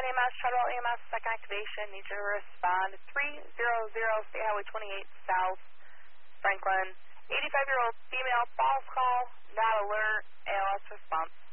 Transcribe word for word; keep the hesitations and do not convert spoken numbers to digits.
A M S, Shuttle A M S, second activation. Need you to respond. three zero zero, State Highway twenty-eight South, Franklin. eighty-five-year-old female, false call, not alert, A L S response.